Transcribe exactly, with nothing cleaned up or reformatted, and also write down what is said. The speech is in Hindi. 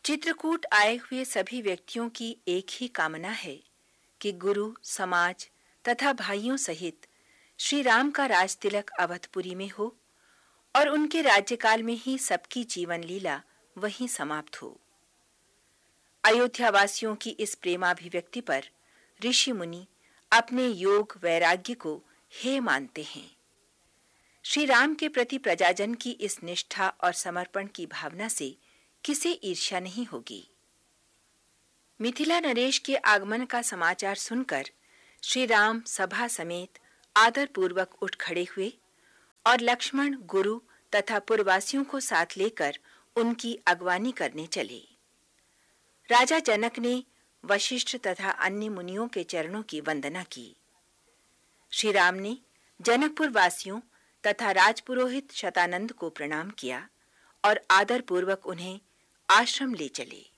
चित्रकूट आए हुए सभी व्यक्तियों की एक ही कामना है कि गुरु, समाज तथा भाइयों सहित श्री राम का राज तिलक अवधपुरी में हो और उनके राज्यकाल में ही सबकी जीवन लीला वहीं समाप्त हो। अयोध्यावासियों की इस प्रेमाभिव्यक्ति पर ऋषि मुनि अपने योग वैराग्य को हेय मानते हैं। श्री राम के प्रति प्रजाजन की इस निष्ठा और समर्पण की भावना से किसे ईर्ष्या नहीं होगी। मिथिला नरेश के आगमन का समाचार सुनकर श्री राम सभा समेत आदर पूर्वक उठ खड़े हुए और लक्ष्मण, गुरु तथा पुरवासियों को साथ लेकर उनकी अगवानी करने चले। राजा जनक ने वशिष्ठ तथा अन्य मुनियों के चरणों की वंदना की। श्री राम ने जनकपुर वासियों तथा राजपुरोहित शतानंद को प्रणाम किया और आदर पूर्वक उन्हें आश्रम ले चले।